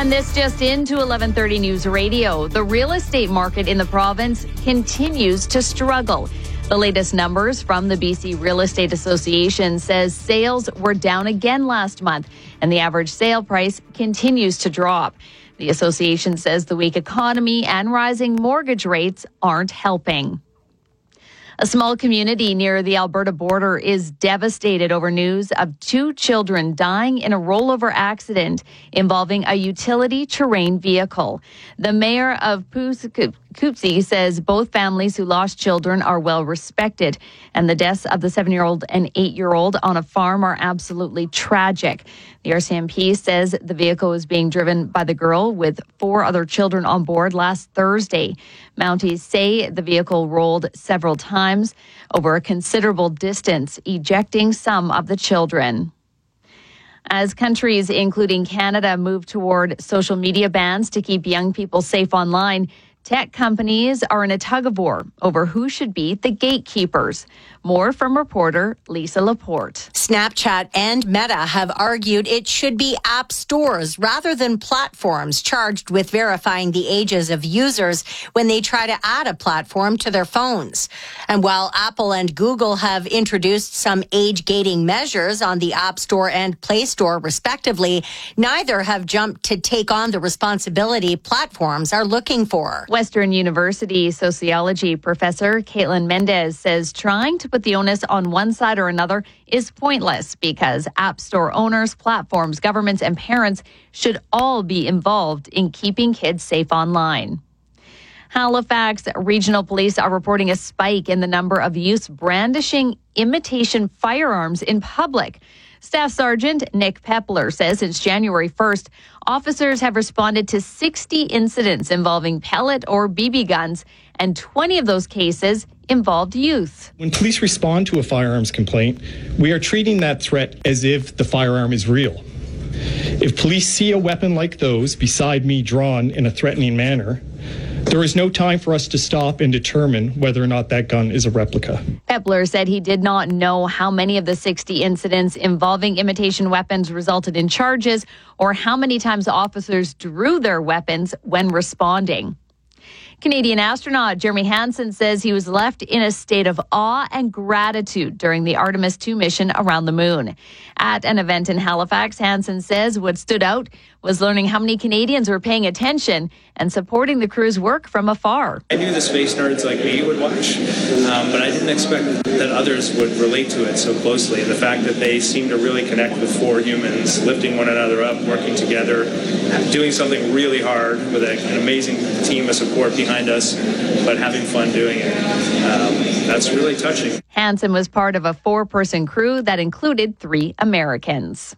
And this just into 11:30 News Radio. The real estate market in the province continues to struggle. The latest numbers from the BC Real Estate Association says sales were down again last month, and the average sale price continues to drop. The association says the weak economy and rising mortgage rates aren't helping. A small community near the Alberta border is devastated over news of 2 children dying in a rollover accident involving a utility terrain vehicle. The mayor of Poughkeepsie says both families who lost children are well respected, and the deaths of the 7-year-old and 8-year-old on a farm are absolutely tragic. The RCMP says the vehicle was being driven by the girl with 4 other children on board last Thursday. Mounties say the vehicle rolled several times over a considerable distance, ejecting some of the children. As countries, including Canada, move toward social media bans to keep young people safe online, tech companies are in a tug-of-war over who should be the gatekeepers. More from reporter Lisa Laporte. Snapchat and Meta have argued it should be app stores rather than platforms charged with verifying the ages of users when they try to add a platform to their phones. And while Apple and Google have introduced some age gating measures on the App Store and Play Store, respectively, neither have jumped to take on the responsibility platforms are looking for. Western University sociology professor Caitlin Mendez says trying to put the onus on one side or another is pointless because App Store owners, platforms, governments, and parents should all be involved in keeping kids safe online. Halifax Regional Police are reporting a spike in the number of youths brandishing imitation firearms in public. Staff Sergeant Nick Pepler says since January 1st, officers have responded to 60 incidents involving pellet or BB guns, and 20 of those cases involved youth. When police respond to a firearms complaint, we are treating that threat as if the firearm is real. If police see a weapon like those beside me drawn in a threatening manner, there is no time for us to stop and determine whether or not that gun is a replica. Pepler said he did not know how many of the 60 incidents involving imitation weapons resulted in charges or how many times officers drew their weapons when responding. Canadian astronaut Jeremy Hansen says he was left in a state of awe and gratitude during the Artemis 2 mission around the moon. At an event in Halifax, Hansen says what stood out was learning how many Canadians were paying attention and supporting the crew's work from afar. I knew the space nerds like me would watch, but I didn't expect that others would relate to it so closely. The fact that they seem to really connect with 4 humans, lifting one another up, working together, doing something really hard with an amazing team of support behind us, but having fun doing it. That's really touching. Hansen was part of a 4-person crew that included 3 Americans.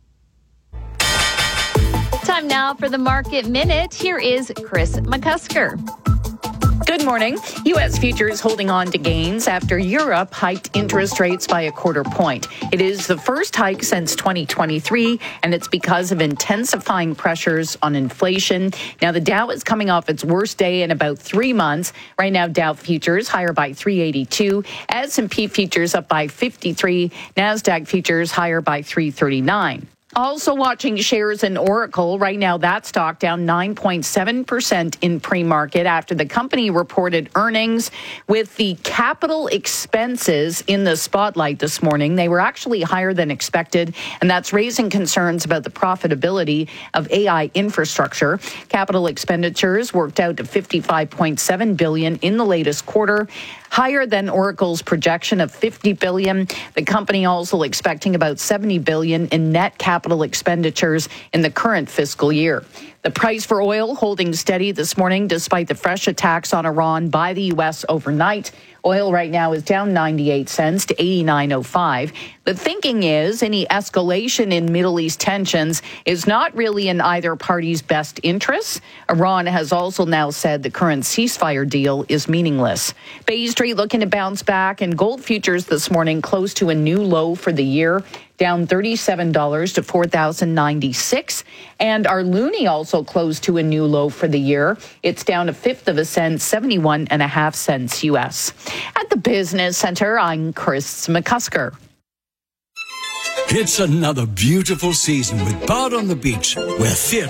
Time now for the Market Minute. Here is Chris McCusker. Good morning. U.S. futures holding on to gains after Europe hiked interest rates by a 1/4 point. It is the first hike since 2023, and it's because of intensifying pressures on inflation. Now, the Dow is coming off its worst day in about 3 months. Right now, Dow futures higher by 382, S&P futures up by 53, NASDAQ futures higher by 339. Also watching shares in Oracle. Right now, that stock down 9.7% in pre-market after the company reported earnings. With the capital expenses in the spotlight this morning, they were actually higher than expected, and that's raising concerns about the profitability of AI infrastructure. Capital expenditures worked out to $55.7 billion in the latest quarter, higher than Oracle's projection of $50 billion. The company also expecting about $70 billion in net capital expenditures in the current fiscal year. The price for oil holding steady this morning despite the fresh attacks on Iran by the U.S. overnight. Oil right now is down 98 cents to $89.05. The thinking is any escalation in Middle East tensions is not really in either party's best interests. Iran has also now said the current ceasefire deal is meaningless. Bay Street looking to bounce back, and gold futures this morning close to a new low for the year, down $37 to $4,096. And our loonie also closed to a new low for the year. It's down 1/5 cent, 71.5 cents U.S. At the Business Center, I'm Chris McCusker. It's another beautiful season with Bard on the Beach, where theatre